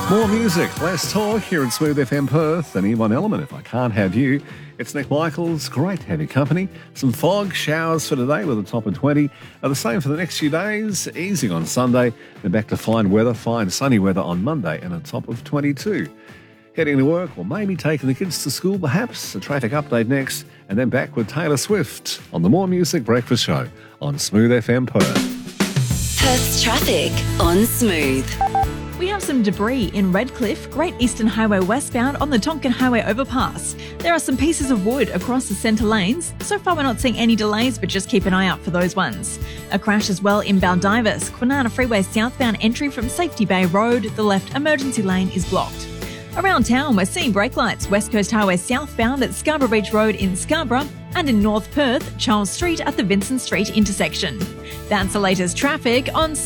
More music, less talk here at Smooth FM Perth and E1 Element. If I can't have you, it's Nick Michaels. Great to have your company. Some fog, showers for today with a top of 20. The same for the next few days. Easing on Sunday. Then back to fine weather, fine sunny weather on Monday and a top of 22. Heading to work or maybe taking the kids to school perhaps. A traffic update next. And then back with Taylor Swift on the More Music Breakfast Show on Smooth FM Perth. Perth's traffic on Smooth. We have some debris in Redcliffe, Great Eastern Highway westbound on the Tonkin Highway overpass. There are some pieces of wood across the centre lanes. So far we're not seeing any delays, but just keep an eye out for those ones. A crash as well inbound Divers, Kwinana Freeway southbound entry from Safety Bay Road. The left emergency lane is blocked. Around town, we're seeing brake lights, West Coast Highway southbound at Scarborough Beach Road in Scarborough, and in North Perth, Charles Street at the Vincent Street intersection. That's the latest traffic on